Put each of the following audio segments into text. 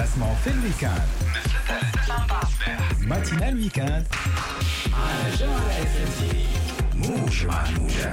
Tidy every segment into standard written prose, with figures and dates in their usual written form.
اسمعوا في الويكاند من 6 ل 9 متاع الصباح ماتينال ويكاند على جوهرة اف ام تي موج مع الموجة.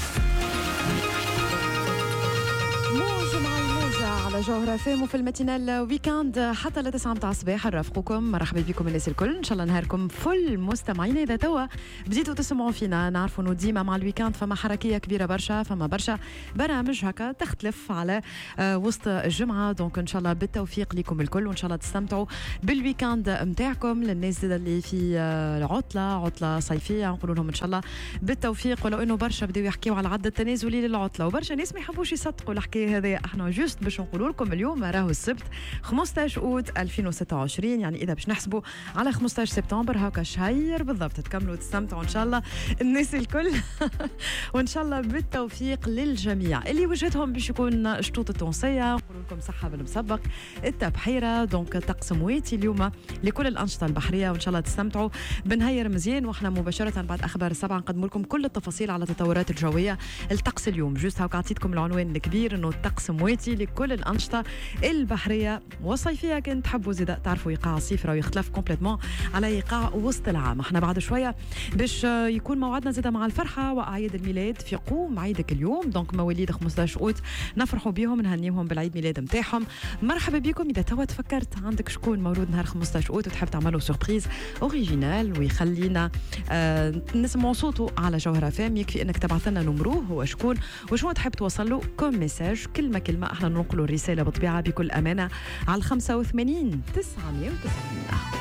على جوهرة فيمو في الماتينال ويكاند حتى لتسعة متاع الصباح. نرافقكم، مرحبا بكم الناس الكل، ان شاء الله نهاركم فل مستمعين. اذا توا بديتوا تسمعوا فينا نعرفوا انه ديما مع الويكاند فما حركيه كبيره برشا، فما برشا برامج هكا تختلف على وسط الجمعه. دونك ان شاء الله بالتوفيق لكم الكل، وان شاء الله تستمتعوا بالويكاند نتاعكم. للناس اللي في عطله صيفيه نقول لهم ان شاء الله بالتوفيق، ولو انه برشا بداو يحكيوا على العد التنازلي للعطله وبرشا ناس ما يحبوش يصدقوا الحكايه هذه. احنا جوست باش نقولوا لكم اليوم راهو السبت 15 أوت 2026، يعني إذا باش نحسبوا على 15 سبتمبر هاكا شهير بالضبط. تكملوا تستمتعوا إن شاء الله الناس الكل وإن شاء الله بالتوفيق للجميع. اللي وجهتهم باش يكون شطوط التونسية نقول لكم صحة بالمسبق التبحيرة. دونك طقس مويتي اليوم لكل الأنشطة البحرية، وإن شاء الله تستمتعوا بنهير مزيان. وإحنا مباشرة بعد أخبار السبعة نقدم لكم كل التفاصيل على التطورات الجوية. الطقس اليوم جوست هاكا عطيتكم العنوان الكبير إنه الطقس مويتي لكل الأنشطة البحرية والصيفية. كنت تحبوا زيادة تعرفوا إيقاع الصيف راه يختلف كومبليتمون على إيقاع وسط العام. احنا بعد شوية باش يكون موعدنا زيادة مع الفرحة وأعياد الميلاد. في قوم عيدك اليوم، دونك مواليد 15 أوت نفرحوا بيهم نهنيهم بالعيد ميلاد متاعهم. مرحبا بكم. إذا توا تفكرت عندك شكون مولود نهار 15 أوت وتحب تعملوا سوربريز أوريجينال ويخلينا نسمعوا صوته على جوهرة فام، يكفي انك تبعث لنا نمروه هو شكون وشو تحب توصل له كوم ميساج. كلمة احنا ننقلوا الرسالة بطبيعة بكل أمانة على 85 990.